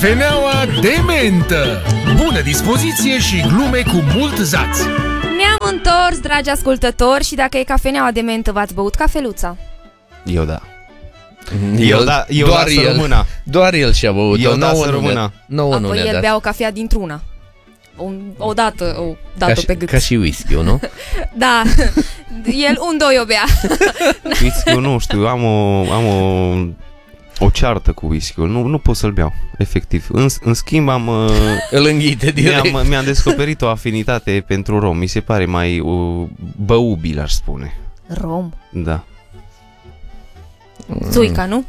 Cafeneaua de mentă. Bună dispoziție și glume cu mult zaț. Ne-am întors, dragi ascultători, și dacă e cafeneaua de mentă, v-ați băut cafeluța? Eu da. Eu doar el. Rămâna. Doar el și-a băut. Eu da să rămână. Apoi el bea o cafea dintr-una. O dată pe gât. Ca și whisky-ul, nu? Da, el doi o bea. Whisky-ul nu știu, am o ceartă cu whisky-ul, nu pot să-l beau, efectiv. În schimb îl înghite direct. Mi-am descoperit o afinitate pentru rom, mi se pare mai băubil, aș spune. Rom? Da. Țuica, nu?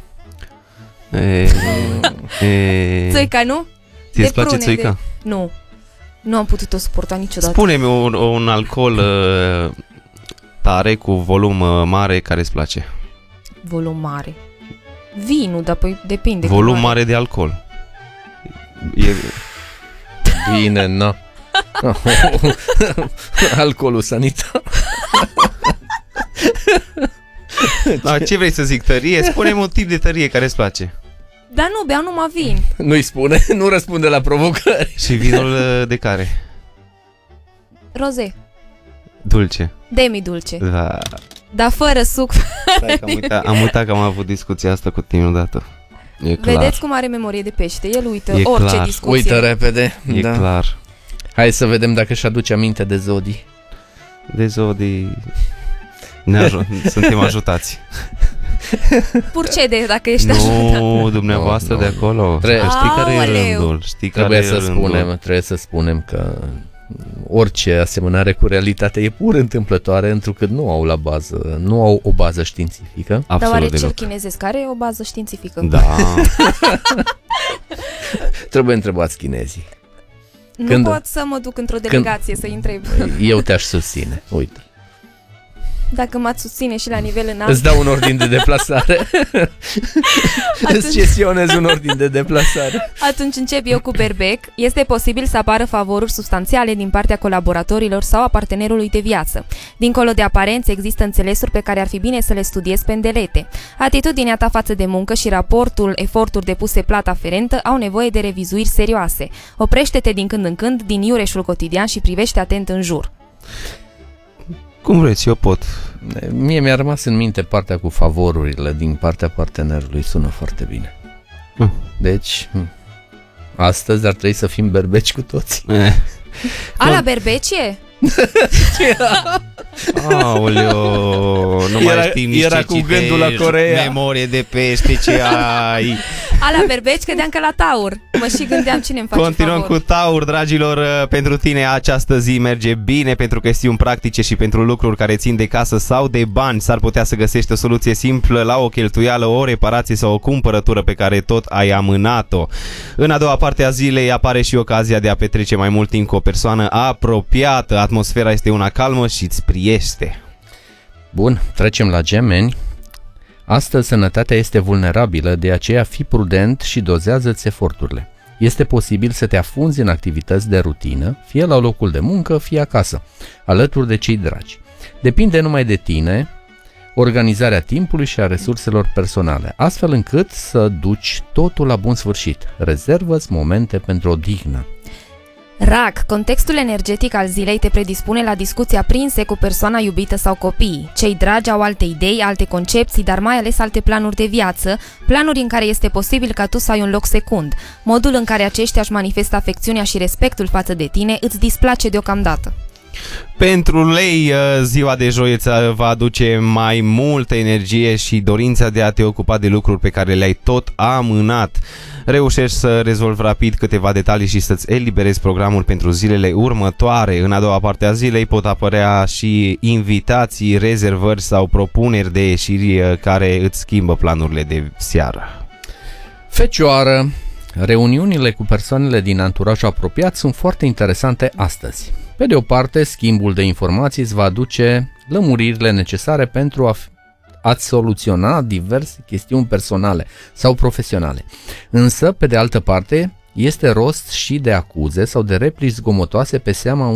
Țuica, nu? Ți-ți place țuica? Nu. Nu am putut-o suporta niciodată. Spune-mi un alcool tare cu volum mare care îți place. Volum mare. Vinul, dar păi depinde. Volum mare de alcool. Bine, nu. Alcoolul sanitar. Da, ce vrei să zic, tărie? Spune-mi un tip de tărie care îți place. Dar nu, beau numai vin. Nu-i spune, nu răspunde la provocări. Și vinul de care? Roze. Dulce. Demi-dulce. Da. Dar fără suc. Stai că am uitat că am avut discuția asta cu tine odată. E clar. Vedeți cum are memorie de pește. El uită E orice clar. discuție. Uită repede. E clar. Hai să vedem dacă își aduce aminte de Zodi. De Zodi suntem ajutați. Purcede, dacă ești așa. Nu, dumneavoastră de acolo. Știi care e rândul. Trebuie să spunem că orice asemănare cu realitatea e pur întâmplătoare, întrucât nu au o bază științifică. Absolut. Dar oare cel deloc. chinezesc are o bază științifică? Da. Trebuie întrebați chinezii. Nu pot să mă duc într-o delegație să-i întreb. Eu te-aș susține, uite. Dacă m-ați susține și la nivel înalt. Îți dau un ordin de deplasare. Îți cesionez un ordin de deplasare. Atunci încep eu cu berbec. Este posibil să apară favoruri substanțiale din partea colaboratorilor sau a partenerului de viață. Dincolo de aparențe, există înțelesuri pe care ar fi bine să le studiezi pe îndelete. Atitudinea ta față de muncă și raportul eforturi depuse plata aferentă au nevoie de revizuiri serioase. Oprește-te din când în când din iureșul cotidian și privește atent în jur. Cum vreți, eu pot. Mie mi-a rămas în minte partea cu favorurile din partea partenerului, sună foarte bine. Deci, astăzi ar trebui să fim berbeci cu toți. La berbecie? Aoleo, nu mai știm nici era ce cu citești, gândul la Coreea. Memorie de pește, ce ai. La berbeci, credeam că la taur. Mă și gândeam cine îmi face Continuăm favor. cu taur, dragilor. Pentru tine această zi merge bine pentru chestiuni practice și pentru lucruri care țin de casă sau de bani. S-ar putea să găsești o soluție simplă la o cheltuială, o reparație sau o cumpărătură pe care tot ai amânat-o. În a doua parte a zilei apare și ocazia de a petrece mai mult timp cu o persoană apropiată. Atmosfera este una calmă și îți priește. Bun, trecem la gemeni. Astăzi sănătatea este vulnerabilă, de aceea fii prudent și dozează-ți eforturile. Este posibil să te afunzi în activități de rutină, fie la locul de muncă, fie acasă, alături de cei dragi. Depinde numai de tine organizarea timpului și a resurselor personale, astfel încât să duci totul la bun sfârșit. Rezervă-ți momente pentru odihnă. Rac, contextul energetic al zilei te predispune la discuții aprinse cu persoana iubită sau copiii. Cei dragi au alte idei, alte concepții, dar mai ales alte planuri de viață, planuri în care este posibil ca tu să ai un loc secund. Modul în care aceștia își manifestă afecțiunea și respectul față de tine îți displace deocamdată. Pentru lei, ziua de joi îți va aduce mai multă energie și dorința de a te ocupa de lucruri pe care le-ai tot amânat. Reușești să rezolvi rapid câteva detalii și să-ți eliberezi programul pentru zilele următoare. În a doua parte a zilei pot apărea și invitații, rezervări sau propuneri de ieșiri care îți schimbă planurile de seară. Fecioară, reuniunile cu persoanele din anturajul apropiat sunt foarte interesante astăzi. Pe de o parte, schimbul de informații îți va aduce lămuririle necesare pentru a-ți soluționa diverse chestiuni personale sau profesionale. Însă, pe de altă parte, este rost și de acuze sau de replici zgomotoase pe seama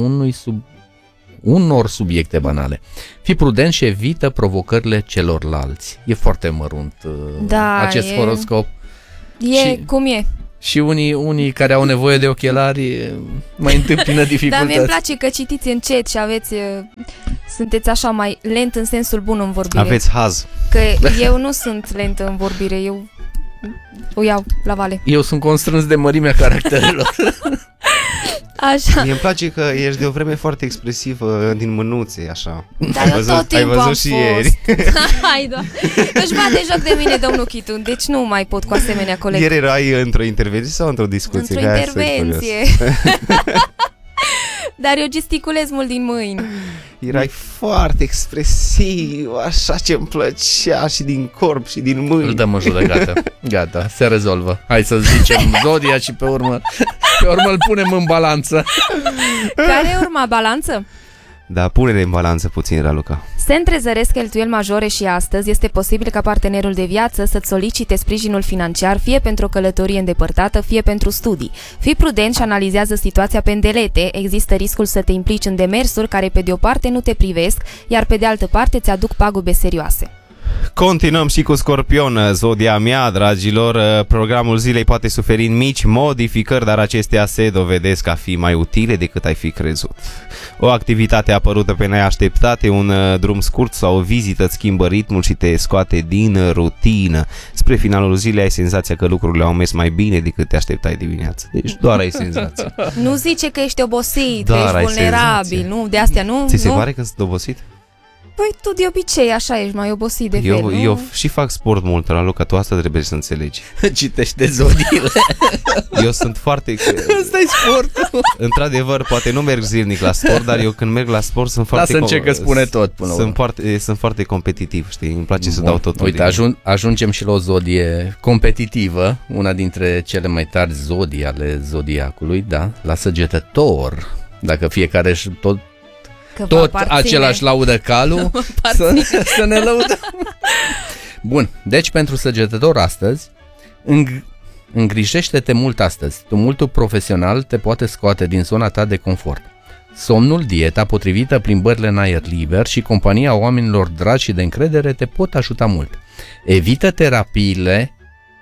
unor subiecte banale. Fii prudent și evită provocările celorlalți. E foarte mărunt acest horoscop. Cum e? Și unii care au nevoie de ochelari mai întâmpină dificultăți. Dar mie-mi place că citiți încet și sunteți așa mai lent în sensul bun în vorbire. Aveți haz. Că eu nu sunt lentă în vorbire, eu o iau la vale. Eu sunt constrâns de mărimea caracterelor. Așa. Mie îmi place că ești de o vreme foarte expresivă din mânuțe, așa. Dar eu tot timpul ai văzut am și fost. ieri. Hai, Doamne. Își bate joc de mine, domnul Chitu, deci nu mai pot cu asemenea colegi. Ieri erai într-o intervenție sau într-o discuție? Într-o intervenție. Dar eu gesticulez mult din mâini. Erai foarte expresiv, așa ce-mi plăcea și din corp și din mâini. Îl dăm în judecată. Gata, se rezolvă. Hai să zicem Zodia și pe urmă îl punem în balanță. Care urma balanță? Da, pune-ne în balanță puțin, Raluca. Se întrezăresc cheltuieli majore și astăzi este posibil ca partenerul de viață să-ți solicite sprijinul financiar fie pentru o călătorie îndepărtată, fie pentru studii. Fii prudent și analizează situația pe îndelete, există riscul să te implici în demersuri care pe de o parte nu te privesc, iar pe de altă parte îți aduc pagube serioase. Continuăm și cu Scorpion, zodia mea, dragilor. Programul zilei poate suferi mici modificări, dar acestea se dovedesc a fi mai utile decât ai fi crezut. O activitate apărută pe neașteptate, un drum scurt sau o vizită îți schimbă ritmul și te scoate din rutină. Spre finalul zilei ai senzația că lucrurile au mers mai bine decât te așteptai dimineață. Deci doar ai senzația. Nu zice că ești obosit, Doar că ești vulnerabil, nu? De astea nu? Ți se nu? pare că sunt obosit? Păi tu de obicei așa ești mai obosit de fel, nu? Eu și fac sport mult, Raluca, tu asta trebuie să înțelegi. Citește zodiile. Eu sunt foarte... Ăsta-i sportul. Într-adevăr, poate nu merg zilnic la sport, dar eu când merg la sport sunt foarte... Lasă încerc că spune tot până la urmă. Sunt foarte competitiv, știi? Îmi place să dau totul. Uite, ajungem și la o zodie competitivă, una dintre cele mai tari zodii ale zodiacului, da? La Săgetător. Dacă fiecare își tot același laudă calul, să ne lăudăm. Bun, deci pentru Săgetător astăzi, îngrijește-te mult astăzi. Tumultul profesional te poate scoate din zona ta de confort. Somnul, dieta potrivită, plimbările în aer liber și compania oamenilor dragi și de încredere te pot ajuta mult. Evită terapiile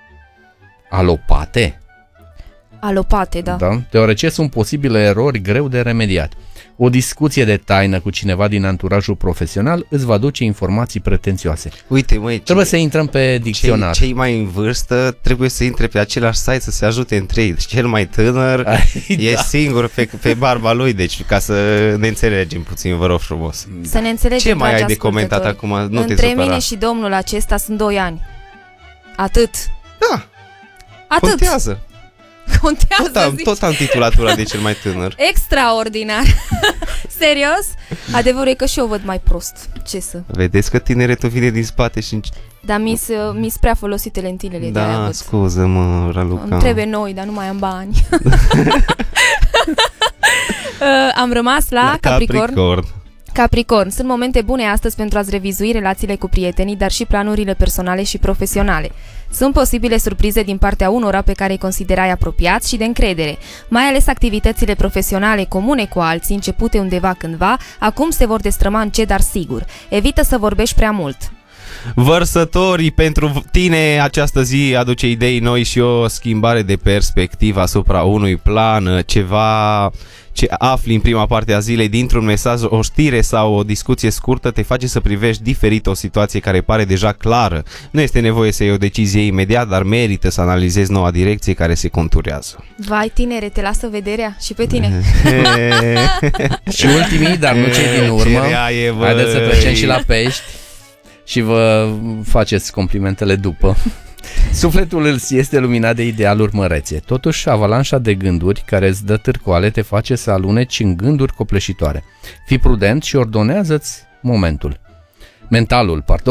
alopate. Alopate, da. Deoarece sunt posibile erori greu de remediat. O discuție de taină cu cineva din anturajul profesional îți va duce informații pretențioase. Uite, măi, trebuie să intrăm pe dicționar. Cei mai în vârstă trebuie să intre pe același site să se ajute între ei. Cel mai tânăr e singur pe barba lui, deci ca să ne înțelegem puțin, vă rog frumos. Să ne înțelegem. Ce mai ai de comentat acum? Nu între te supăra. mine și domnul acesta sunt 2 ani. Atât. Da. Atât. Contează. Tot am titulatura de cel mai tânăr. Extraordinar. Serios? Adevărul e că și eu văd mai prost. Ce să... Vedeți că tineretul vine din spate și... Dar mi-s prea folosite lentilele. Da, scuză-mă, Raluca. Îmi trebuie noi, dar nu mai am bani. Am rămas la Capricorn. Capricorn, sunt momente bune astăzi pentru a-ți revizui relațiile cu prietenii, dar și planurile personale și profesionale. Sunt posibile surprize din partea unora pe care îi considerai apropiați și de încredere. Mai ales activitățile profesionale comune cu alții, începute undeva cândva, acum se vor destrăma încet, dar sigur. Evită să vorbești prea mult. Vărsătorii, pentru tine această zi aduce idei noi și o schimbare de perspectivă asupra unui plan, ceva ce afli în prima parte a zilei dintr-un mesaj, o știre sau o discuție scurtă te face să privești diferit o situație care pare deja clară. Nu este nevoie să iei o decizie imediat, dar merită să analizezi noua direcție care se conturează. Vai, tinere, te lasă vederea și pe tine. Și ultimii, dar nu cei din urmă, haideți să trecem și la pești și vă faceți complimentele după. Sufletul îți este luminat de idealuri mărețe. Totuși, avalanșa de gânduri care îți dă târcoale te face să aluneci în gânduri copleșitoare. Fii prudent și ordonează-ți mentalul, pardon.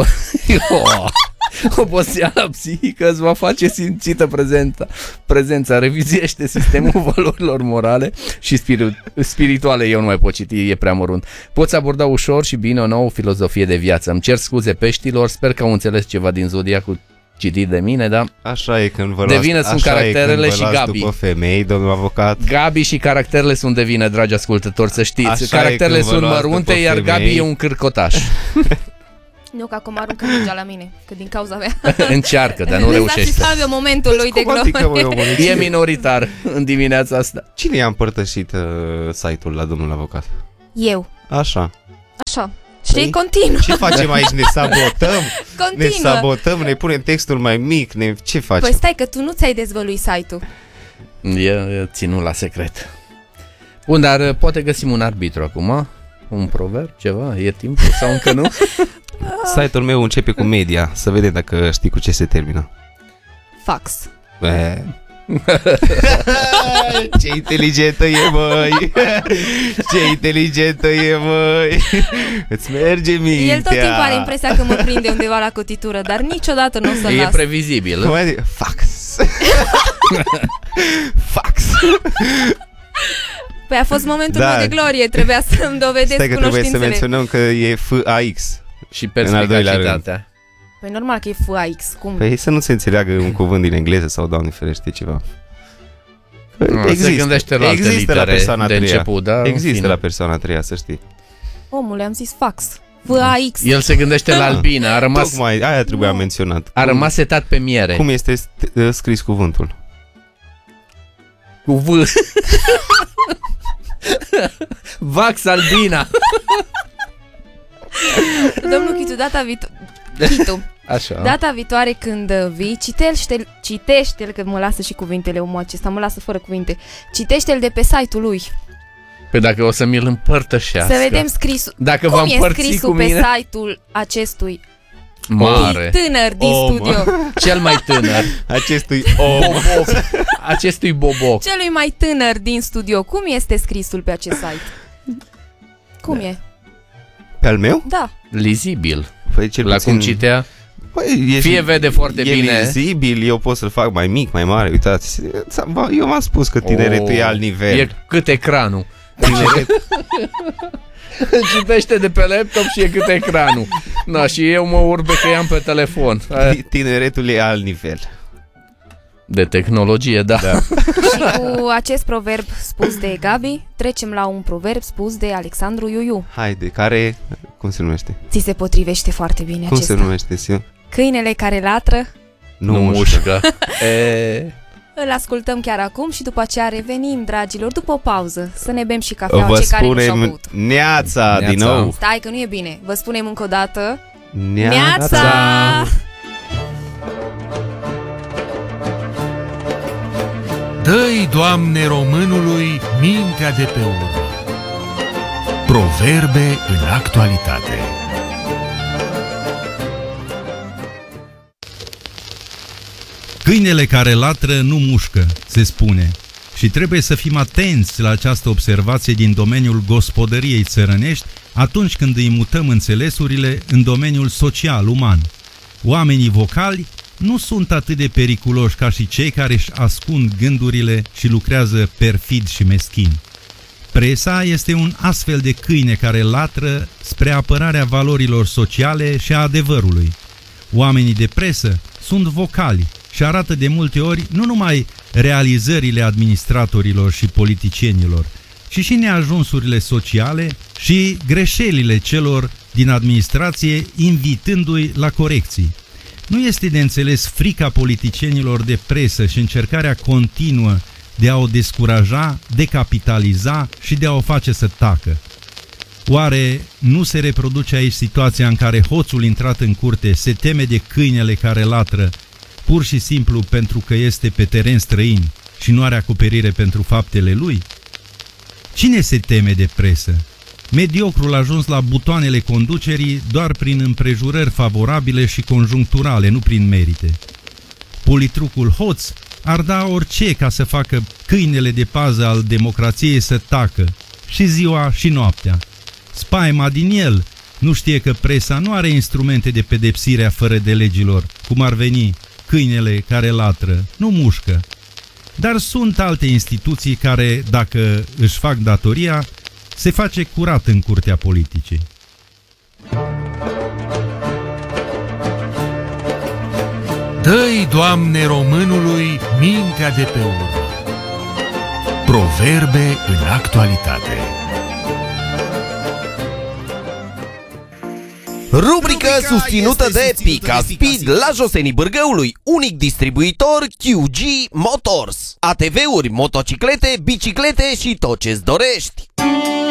Oboseala psihică îți va face simțită prezența. Revizuiește sistemul valorilor morale și spirituale. Eu nu mai pot citi, e prea mărunt. Poți aborda ușor și bine o nouă filozofie de viață. Îmi cer scuze peștilor, sper că au înțeles ceva din zodiacul citit de mine, da? Așa e când vă luați. De vină sunt caracterele și Gabi. După femei, domnul avocat. Gabi și caracterele sunt de vină, dragi ascultători, să știți. Așa caracterele sunt mărunte, iar Gabi e un cârcotaș. Nu, că acum aruncă mingea la mine, că din cauza mea. Încearcă, dar nu reușește. Salve momentul lui de glorie. E minoritar în dimineața asta. Cine i-a împărtășit site-ul la domnul avocat? Eu. Așa. Așa. Știi, continuă. Ce facem aici? Ne sabotăm? Continuă. Ne sabotăm, ne punem textul mai mic, ce facem? Păi stai că tu nu ți-ai dezvăluit site-ul. E ținut la secret. Bun, dar poate găsim un arbitru acum. Un proverb, ceva? E timpul sau încă nu? Site-ul meu începe cu media. Să vedem dacă știi cu ce se termină. Fax. Ce inteligentă e, măi! Ce inteligentă e, măi! Îți merge mintea. El tot timpul are impresia că mă prinde undeva la cotitură, dar niciodată nu o să-l las. E previzibil. Cum ai zis? Fax. Fax. Păi a fost momentul meu de glorie, trebuia să-mi dovedesc Stai că cunoștințele. trebuie să menționăm că e FAX. Și perspicacitatea. Păi normal că e FAX, cum? Păi să nu se înțeleagă un cuvânt din engleză sau, Doamne ferește, ceva. Se gândește la alte litere la persoana de început, da? Există la persoana a treia, să știi. Omule, am zis fax. FAX. El se gândește la albină, a rămas... Tocmai, aia trebuia menționat. A rămas setat pe miere. Cum este scris cuvântul? Cu V. Vax albina. Domnul Chitu, data viitoare când vii, citește-l, că mă lasă și cuvintele omul acesta, mă lasă fără cuvinte. Citește-l de pe site-ul lui. Păi dacă o să mi-l împărtășească. Să vedem scrisul. Dacă cum va e scrisul pe site-ul acestui mare tânăr din studio? Cel mai tânăr. Acestui om. Acestui boboc. Celui mai tânăr din studio. Cum este scrisul pe acest site? Cum e? Pe al meu? Da. Lizibil. Păi cel la puțin... cum citea. Păi, fie vede foarte bine. E lizibil, eu pot să-l fac mai mic, mai mare. Uitați, eu m-am spus că tineretul e alt nivel. E cât ecranul. Citește de pe laptop și e cât ecranul. Na, și eu mă urbecăiam pe telefon. Tineretul e alt nivel. De tehnologie, da. Și cu acest proverb spus de Gabi, trecem la un proverb spus de Alexandru Iuiu. Haide, care... Cum se numește? Ți se potrivește foarte bine cum acesta. Se numește, Siu? Câinele care latră nu mușcă. Îl ascultăm chiar acum și după aceea revenim, dragilor, după o pauză, să ne bem și cafeaua, cei care nu și-au băut. Neața din nou. Stai că nu e bine. Vă spunem încă o dată. Neața! Dă-i, Doamne, românului mintea de pe urmă. Proverbe în actualitate. Câinele care latră nu mușcă, se spune, și trebuie să fim atenți la această observație din domeniul gospodăriei țărănești atunci când îi mutăm înțelesurile în domeniul social, uman. Oamenii vocali nu sunt atât de periculoși ca și cei care își ascund gândurile și lucrează perfid și meschin. Presa este un astfel de câine care latră spre apărarea valorilor sociale și a adevărului. Oamenii de presă sunt vocali și arată de multe ori nu numai realizările administratorilor și politicienilor, ci și neajunsurile sociale și greșelile celor din administrație, invitându-i la corecții. Nu este de înțeles frica politicienilor de presă și încercarea continuă de a o descuraja, decapitaliza și de a o face să tacă. Oare nu se reproduce aici situația în care hoțul intrat în curte se teme de câinele care latră pur și simplu pentru că este pe teren străin și nu are acoperire pentru faptele lui? Cine se teme de presă? Mediocrul a ajuns la butoanele conducerii doar prin împrejurări favorabile și conjuncturale, nu prin merite. Politrucul hoț ar da orice ca să facă câinele de pază al democrației să tacă, și ziua și noaptea. Spaima din el nu știe că presa nu are instrumente de pedepsire a fără de legilor, cum ar veni câinele care latră, nu mușcă. Dar sunt alte instituții care, dacă își fac datoria, se face curat în curtea politicii. Dă-i, Doamne, românului mintea de pe urmă. Proverbe în actualitate. Rubrică susținută de Pica Speed la Josenii Bârgăului, unic distribuitor QG Motors. ATV-uri, motociclete, biciclete și tot ce-ți dorești.